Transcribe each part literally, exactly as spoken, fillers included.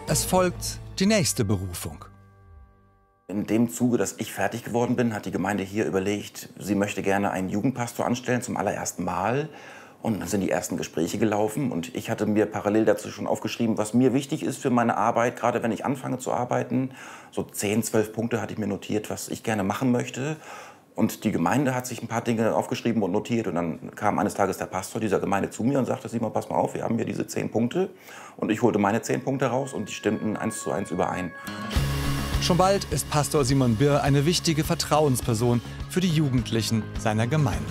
Es folgt die nächste Berufung. In dem Zuge, dass ich fertig geworden bin, hat die Gemeinde hier überlegt, sie möchte gerne einen Jugendpastor anstellen zum allerersten Mal. Und dann sind die ersten Gespräche gelaufen und ich hatte mir parallel dazu schon aufgeschrieben, was mir wichtig ist für meine Arbeit, gerade wenn ich anfange zu arbeiten. So zehn, zwölf Punkte hatte ich mir notiert, was ich gerne machen möchte. Und die Gemeinde hat sich ein paar Dinge aufgeschrieben und notiert. Und dann kam eines Tages der Pastor dieser Gemeinde zu mir und sagte, Simon, pass mal auf, wir haben hier diese zehn Punkte. Und ich holte meine zehn Punkte raus und die stimmten eins zu eins überein. Schon bald ist Pastor Simon Birr eine wichtige Vertrauensperson für die Jugendlichen seiner Gemeinde.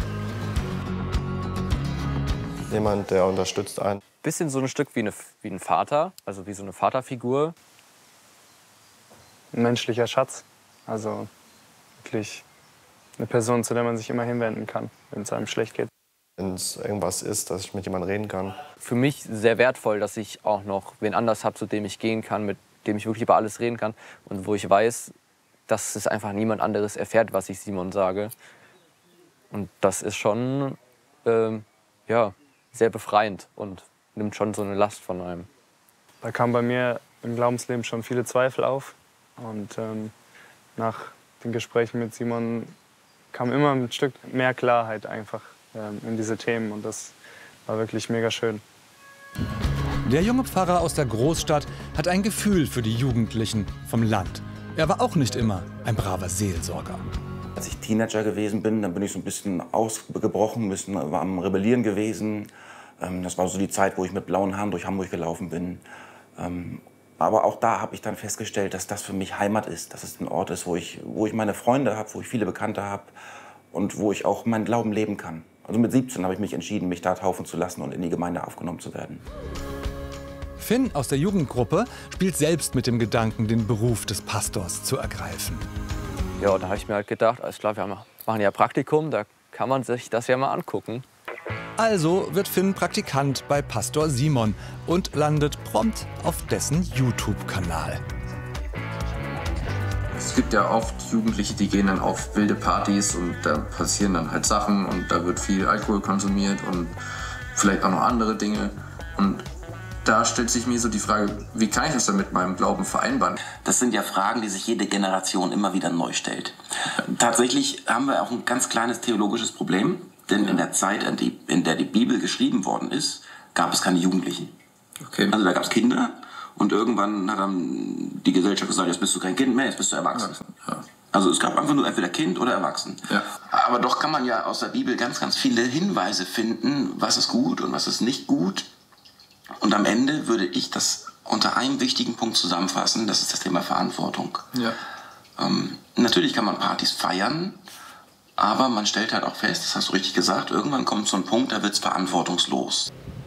Jemand, der unterstützt einen. Bisschen so ein Stück wie, eine, wie ein Vater, also wie so eine Vaterfigur. Ein menschlicher Schatz, also wirklich eine Person, zu der man sich immer hinwenden kann, wenn es einem schlecht geht. Wenn es irgendwas ist, dass ich mit jemandem reden kann. Für mich sehr wertvoll, dass ich auch noch wen anders habe, zu dem ich gehen kann, mit dem ich wirklich über alles reden kann und wo ich weiß, dass es einfach niemand anderes erfährt, was ich Simon sage. Und das ist schon, ähm, ja, sehr befreiend und nimmt schon so eine Last von einem. Da kamen bei mir im Glaubensleben schon viele Zweifel auf. Und ähm, nach den Gesprächen mit Simon kam immer ein Stück mehr Klarheit einfach ähm, in diese Themen. Und das war wirklich mega schön. Der junge Pfarrer aus der Großstadt hat ein Gefühl für die Jugendlichen vom Land. Er war auch nicht immer ein braver Seelsorger. Als ich Teenager gewesen bin, dann bin ich so ein bisschen ausgebrochen, ein bisschen am Rebellieren gewesen. Das war so die Zeit, wo ich mit blauen Haaren durch Hamburg gelaufen bin. Aber auch da habe ich dann festgestellt, dass das für mich Heimat ist. Dass es ein Ort ist, wo ich, wo ich meine Freunde habe, wo ich viele Bekannte habe und wo ich auch meinen Glauben leben kann. Also mit siebzehn habe ich mich entschieden, mich da taufen zu lassen und in die Gemeinde aufgenommen zu werden. Finn aus der Jugendgruppe spielt selbst mit dem Gedanken, den Beruf des Pastors zu ergreifen. Ja, da habe ich mir halt gedacht, alles klar, wir machen ja Praktikum, da kann man sich das ja mal angucken. Also wird Finn Praktikant bei Pastor Simon und landet prompt auf dessen YouTube-Kanal. Es gibt ja oft Jugendliche, die gehen dann auf wilde Partys und da passieren dann halt Sachen und da wird viel Alkohol konsumiert und vielleicht auch noch andere Dinge. Und da stellt sich mir so die Frage, wie kann ich das dann mit meinem Glauben vereinbaren? Das sind ja Fragen, die sich jede Generation immer wieder neu stellt. Tatsächlich haben wir auch ein ganz kleines theologisches Problem. Denn in der Zeit, in der die Bibel geschrieben worden ist, gab es keine Jugendlichen. Okay. Also da gab es Kinder und irgendwann hat dann die Gesellschaft gesagt, jetzt bist du kein Kind mehr, jetzt bist du erwachsen. Ja. Also es gab einfach nur entweder Kind oder Erwachsen. Ja. Aber doch kann man ja aus der Bibel ganz, ganz viele Hinweise finden, was ist gut und was ist nicht gut. Und am Ende würde ich das unter einem wichtigen Punkt zusammenfassen, das ist das Thema Verantwortung. Ja. Ähm, natürlich kann man Partys feiern, aber man stellt halt auch fest, das hast du richtig gesagt, irgendwann kommt so ein Punkt, da wird es verantwortungslos.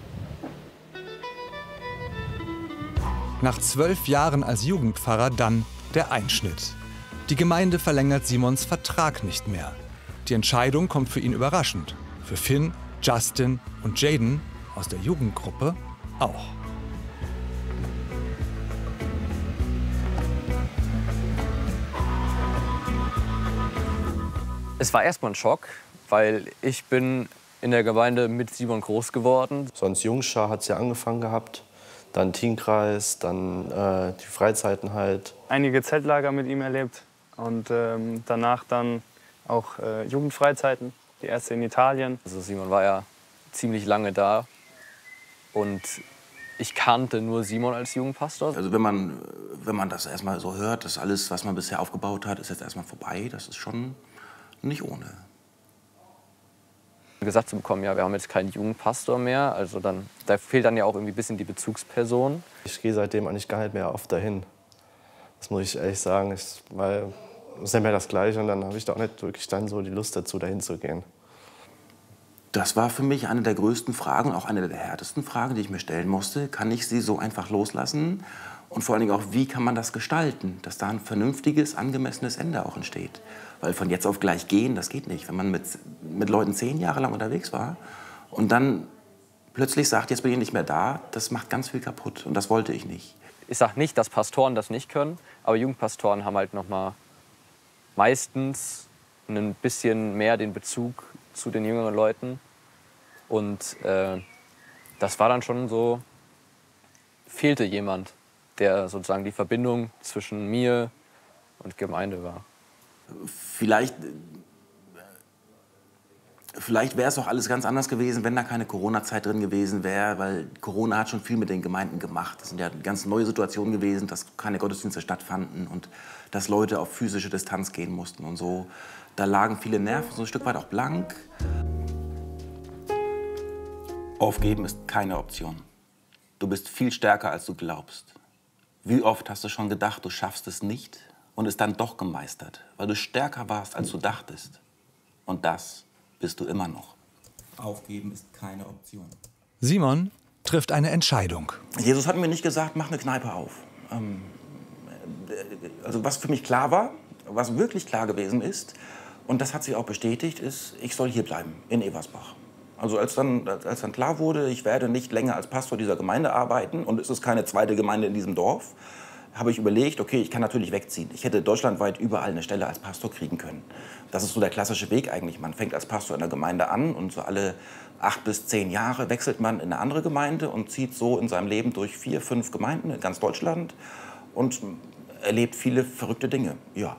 Nach zwölf Jahren als Jugendpfarrer dann der Einschnitt. Die Gemeinde verlängert Simons Vertrag nicht mehr. Die Entscheidung kommt für ihn überraschend. Für Finn, Justin und Jaden aus der Jugendgruppe auch. Es war erstmal ein Schock, weil ich bin in der Gemeinde mit Simon groß geworden. Sonst Jungschar hat es ja angefangen gehabt, dann Teamkreis, dann äh, die Freizeiten halt. Einige Zeltlager mit ihm erlebt und ähm, danach dann auch äh, Jugendfreizeiten, die erste in Italien. Also Simon war ja ziemlich lange da und ich kannte nur Simon als Jugendpastor. Also wenn man, wenn man das erstmal so hört, dass alles, was man bisher aufgebaut hat, ist jetzt erstmal vorbei, das ist schon nicht ohne. Gesagt zu bekommen, ja, wir haben jetzt keinen Jugendpastor mehr, also dann, da fehlt dann ja auch irgendwie ein bisschen die Bezugsperson. Ich gehe seitdem eigentlich gar nicht mehr oft dahin. Das muss ich ehrlich sagen, ich, weil es ist ja mehr das Gleiche und dann habe ich da auch nicht wirklich dann so die Lust dazu, dahin zu gehen. Das war für mich eine der größten Fragen, auch eine der härtesten Fragen, die ich mir stellen musste. Kann ich sie so einfach loslassen? Und vor allen Dingen auch, wie kann man das gestalten, dass da ein vernünftiges, angemessenes Ende auch entsteht? Weil von jetzt auf gleich gehen, das geht nicht. Wenn man mit, mit Leuten zehn Jahre lang unterwegs war und dann plötzlich sagt, jetzt bin ich nicht mehr da, das macht ganz viel kaputt. Und das wollte ich nicht. Ich sage nicht, dass Pastoren das nicht können, aber Jugendpastoren haben halt noch mal meistens ein bisschen mehr den Bezug zu den jüngeren Leuten. Und äh, das war dann schon so, fehlte jemand. der sozusagen die Verbindung zwischen mir und Gemeinde war. Vielleicht, vielleicht wäre es auch alles ganz anders gewesen, wenn da keine Corona-Zeit drin gewesen wäre, weil Corona hat schon viel mit den Gemeinden gemacht. Das sind ja ganz neue Situationen gewesen, dass keine Gottesdienste stattfanden und dass Leute auf physische Distanz gehen mussten und so. Da lagen viele Nerven, so ein Stück weit auch blank. Aufgeben ist keine Option. Du bist viel stärker, als du glaubst. Wie oft hast du schon gedacht, du schaffst es nicht und es dann doch gemeistert, weil du stärker warst, als du dachtest. Und das bist du immer noch. Aufgeben ist keine Option. Simon trifft eine Entscheidung. Jesus hat mir nicht gesagt, mach eine Kneipe auf. Ähm, also was für mich klar war, was wirklich klar gewesen ist, und das hat sich auch bestätigt, ist, ich soll hier bleiben, in Eversbach. Also als dann, als dann klar wurde, ich werde nicht länger als Pastor dieser Gemeinde arbeiten und es ist keine zweite Gemeinde in diesem Dorf, habe ich überlegt, okay, ich kann natürlich wegziehen. Ich hätte deutschlandweit überall eine Stelle als Pastor kriegen können. Das ist so der klassische Weg eigentlich. Man fängt als Pastor in der Gemeinde an und so alle acht bis zehn Jahre wechselt man in eine andere Gemeinde und zieht so in seinem Leben durch vier, fünf Gemeinden in ganz Deutschland und erlebt viele verrückte Dinge. Ja.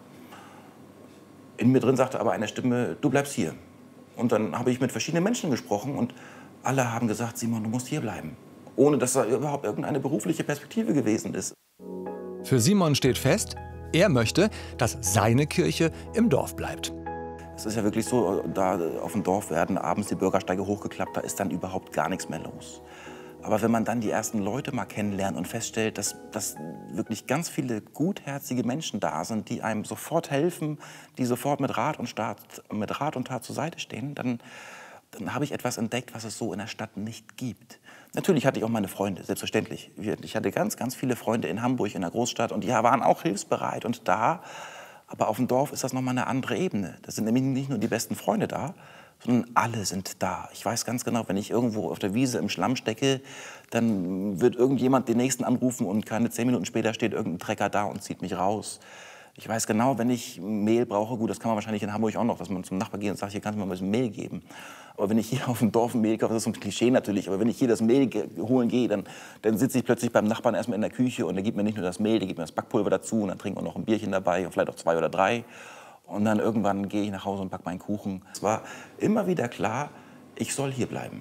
In mir drin sagte aber eine Stimme, du bleibst hier. Und dann habe ich mit verschiedenen Menschen gesprochen und alle haben gesagt, Simon, du musst hier bleiben. Ohne dass da überhaupt irgendeine berufliche Perspektive gewesen ist. Für Simon steht fest, er möchte, dass seine Kirche im Dorf bleibt. Es ist ja wirklich so, da auf dem Dorf werden abends die Bürgersteige hochgeklappt, da ist dann überhaupt gar nichts mehr los. Aber wenn man dann die ersten Leute mal kennenlernt und feststellt, dass, dass wirklich ganz viele gutherzige Menschen da sind, die einem sofort helfen, die sofort mit Rat und, Tat, mit Rat und Tat zur Seite stehen, dann, dann habe ich etwas entdeckt, was es so in der Stadt nicht gibt. Natürlich hatte ich auch meine Freunde, selbstverständlich. Ich hatte ganz, ganz viele Freunde in Hamburg, in der Großstadt, und die waren auch hilfsbereit und da. Aber auf dem Dorf ist das nochmal eine andere Ebene. Da sind nämlich nicht nur die besten Freunde da, sondern alle sind da. Ich weiß ganz genau, wenn ich irgendwo auf der Wiese im Schlamm stecke, dann wird irgendjemand den Nächsten anrufen und keine zehn Minuten später steht irgendein Trecker da und zieht mich raus. Ich weiß genau, wenn ich Mehl brauche, gut, das kann man wahrscheinlich in Hamburg auch noch, dass man zum Nachbar geht und sagt, hier kannst du mir mal ein bisschen Mehl geben. Aber wenn ich hier auf dem Dorf Mehl kaufe, das ist so ein Klischee natürlich, aber wenn ich hier das Mehl holen gehe, dann, dann sitze ich plötzlich beim Nachbarn erstmal in der Küche und der gibt mir nicht nur das Mehl, der gibt mir das Backpulver dazu und dann trinken wir noch ein Bierchen dabei und vielleicht auch zwei oder drei. Und dann irgendwann gehe ich nach Hause und backe meinen Kuchen. Es war immer wieder klar, ich soll hier bleiben.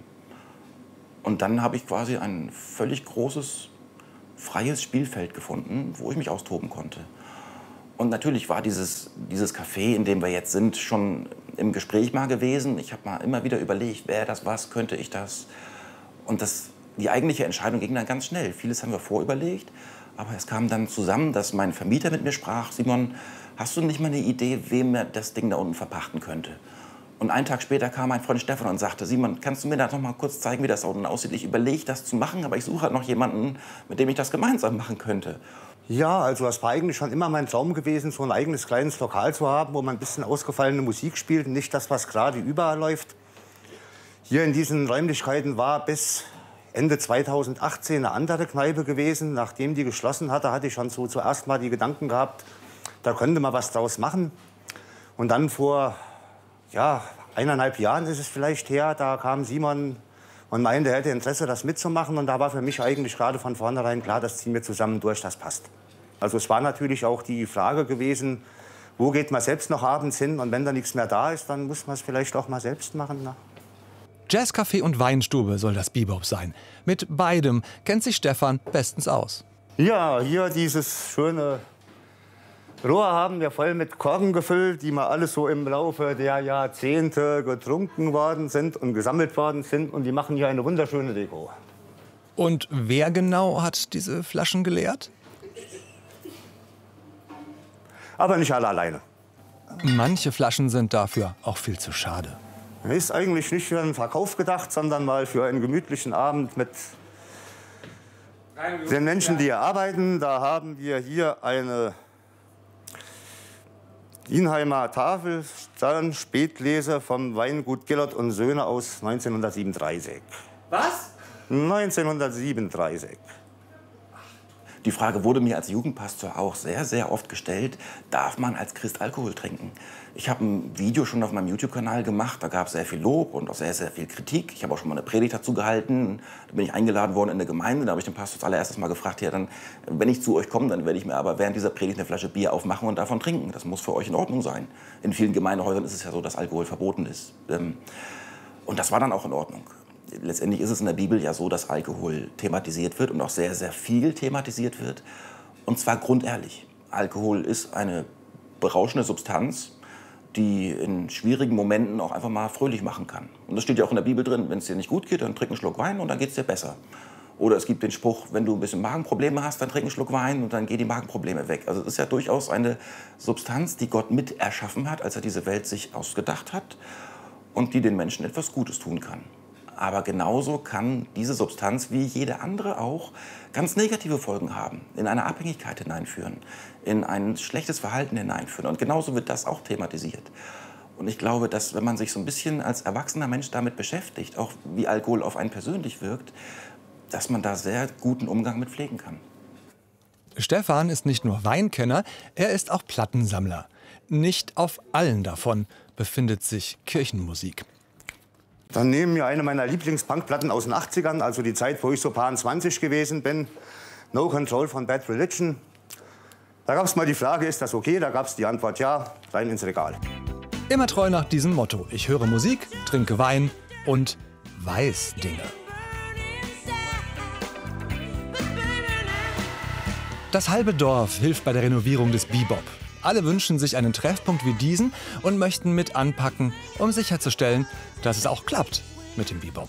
Und dann habe ich quasi ein völlig großes, freies Spielfeld gefunden, wo ich mich austoben konnte. Und natürlich war dieses, dieses Café, in dem wir jetzt sind, schon im Gespräch mal gewesen. Ich habe mal immer wieder überlegt, wäre das was, könnte ich das? Und das, die eigentliche Entscheidung ging dann ganz schnell. Vieles haben wir vorüberlegt, aber es kam dann zusammen, dass mein Vermieter mit mir sprach, Simon, hast du nicht mal eine Idee, wem er das Ding da unten verpachten könnte? Und einen Tag später kam mein Freund Stefan und sagte, Simon, kannst du mir da noch mal kurz zeigen, wie das da unten aussieht? Ich überlege, das zu machen, aber ich suche halt noch jemanden, mit dem ich das gemeinsam machen könnte. Ja, also es war eigentlich schon immer mein Traum gewesen, so ein eigenes kleines Lokal zu haben, wo man ein bisschen ausgefallene Musik spielt und nicht das, was gerade überall läuft. Hier in diesen Räumlichkeiten war bis Ende zweitausendachtzehn eine andere Kneipe gewesen. Nachdem die geschlossen hatte, hatte ich schon so zuerst mal die Gedanken gehabt, da könnte man was draus machen. Und dann vor ja, eineinhalb Jahren ist es vielleicht her, da kam Simon und meinte, er hätte Interesse, das mitzumachen. Und da war für mich eigentlich gerade von vornherein klar, das ziehen wir zusammen durch, das passt. Also es war natürlich auch die Frage gewesen, wo geht man selbst noch abends hin? Und wenn da nichts mehr da ist, dann muss man es vielleicht auch mal selbst machen. Na? Jazzcafé und Weinstube soll das Bebop sein. Mit beidem kennt sich Stefan bestens aus. Ja, hier dieses schöne Rohr haben wir voll mit Korken gefüllt, die mal alles so im Laufe der Jahrzehnte getrunken worden sind und gesammelt worden sind. Und die machen hier eine wunderschöne Deko. Und wer genau hat diese Flaschen geleert? Aber nicht alle alleine. Manche Flaschen sind dafür auch viel zu schade. Ist eigentlich nicht für einen Verkauf gedacht, sondern mal für einen gemütlichen Abend mit den Menschen, die hier arbeiten. Da haben wir hier eine Inheimer Tafel, Spätlese vom Weingut Gillert und Söhne aus neunzehnhundertsiebenunddreißig. Was? neunzehnhundertsiebenunddreißig. Die Frage wurde mir als Jugendpastor auch sehr, sehr oft gestellt, darf man als Christ Alkohol trinken? Ich habe ein Video schon auf meinem YouTube-Kanal gemacht, da gab es sehr viel Lob und auch sehr, sehr viel Kritik. Ich habe auch schon mal eine Predigt dazu gehalten, da bin ich eingeladen worden in der Gemeinde, da habe ich den Pastor als allererstes mal gefragt, ja dann, wenn ich zu euch komme, dann werde ich mir aber während dieser Predigt eine Flasche Bier aufmachen und davon trinken. Das muss für euch in Ordnung sein. In vielen Gemeindehäusern ist es ja so, dass Alkohol verboten ist. Und das war dann auch in Ordnung. Letztendlich ist es in der Bibel ja so, dass Alkohol thematisiert wird und auch sehr, sehr viel thematisiert wird. Und zwar grundehrlich. Alkohol ist eine berauschende Substanz, die in schwierigen Momenten auch einfach mal fröhlich machen kann. Und das steht ja auch in der Bibel drin. Wenn es dir nicht gut geht, dann trink einen Schluck Wein und dann geht es dir besser. Oder es gibt den Spruch, wenn du ein bisschen Magenprobleme hast, dann trink einen Schluck Wein und dann gehen die Magenprobleme weg. Also es ist ja durchaus eine Substanz, die Gott mit erschaffen hat, als er diese Welt sich ausgedacht hat und die den Menschen etwas Gutes tun kann. Aber genauso kann diese Substanz, wie jede andere auch, ganz negative Folgen haben, in eine Abhängigkeit hineinführen, in ein schlechtes Verhalten hineinführen. Und genauso wird das auch thematisiert. Und ich glaube, dass wenn man sich so ein bisschen als erwachsener Mensch damit beschäftigt, auch wie Alkohol auf einen persönlich wirkt, dass man da sehr guten Umgang mit pflegen kann. Stefan ist nicht nur Weinkenner, er ist auch Plattensammler. Nicht auf allen davon befindet sich Kirchenmusik. Dann nehmen wir eine meiner Lieblings-Punkplatten aus den achtzigern, also die Zeit, wo ich so paar zwanzig gewesen bin. No Control von Bad Religion. Da gab es mal die Frage, ist das okay? Da gab es die Antwort ja, rein ins Regal. Immer treu nach diesem Motto. Ich höre Musik, trinke Wein und weiß Dinge. Das halbe Dorf hilft bei der Renovierung des Bebop. Alle wünschen sich einen Treffpunkt wie diesen und möchten mit anpacken, um sicherzustellen, dass es auch klappt mit dem Bebop.